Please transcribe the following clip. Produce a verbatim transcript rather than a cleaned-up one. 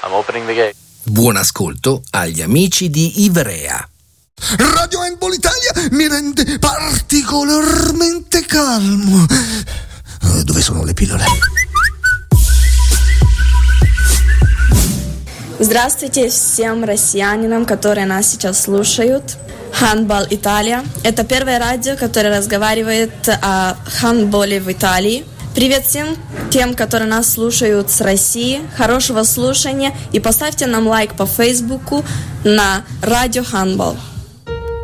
I'm opening the gate. Buon ascolto agli amici di Ivrea. Radio Handball Italia mi rende particolarmente calmo. Dove sono le pillole? Здравствуйте всем россиянам, которые нас сейчас слушают. Handball Italia – это первое радио, которое разговаривает о хандболе в Италии. Привет всем тем, которые нас слушают с России. Хорошего слушания и поставьте нам лайк по Фейсбуку на Радио Handball.